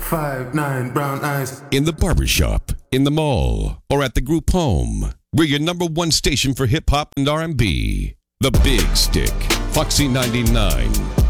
5'9", brown eyes. In the barbershop, in the mall, or at the group home, we're your number one station for hip-hop and R&B. The Big Stick, Foxy 99.